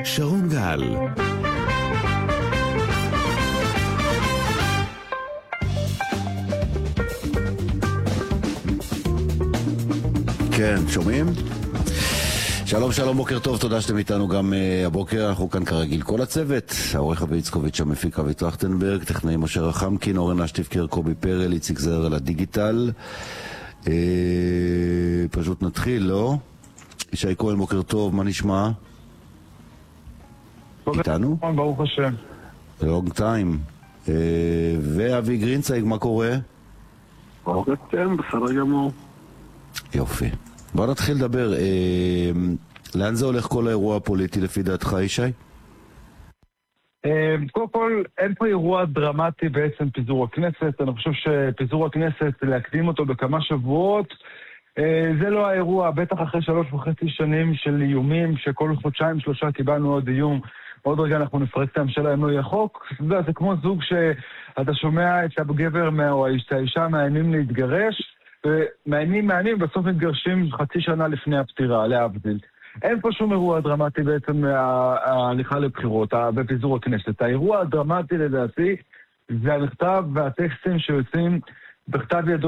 שרון גל. כן, שומעים? שלום שלום, בוקר טוב, תודה שאתם איתנו גם הבוקר. אנחנו כאן כרגיל כל הצוות, העורך אבי יצקוביץ', המפיק אבי טרכטנברג, טכנאי משה רחמקין, אורן אשטיבקר, קובי פרל, איציק זהר על הדיגיטל. פשוט נתחיל, לא? ישי כהן, בוקר טוב, מה נשמע? איתנו? ברוך השם. long time. ואבי גרינצייג, מה קורה? ברוך השם, בסדר גמור. יופי. בוא נתחיל לדבר. לאן זה הולך כל האירוע הפוליטי לפי דעתך, ישי? קודם כל, אין פה אירוע דרמטי בעצם פיזור הכנסת. אני חושב שפיזור הכנסת, להקדים אותו בכמה שבועות, זה לא האירוע, בטח אחרי 3.5 שנים של איומים, שכל חודשיים 3 קיבלנו עוד איום, עוד רגע אנחנו נפרק את הממשלה אם לא יהיה חוק. זה כמו זוג שאתה שומע את הגבר או האישה מאיימים להתגרש, ומאיימים, בסוף מתגרשים חצי שנה לפני הפטירה, להבדיל. אין פה שום אירוע דרמטי בעצם ההליכה לבחירות, בפיזור הכנסת. האירוע הדרמטי לדעתי זה המכתב והטקסטים שיוצאים בכתב ידו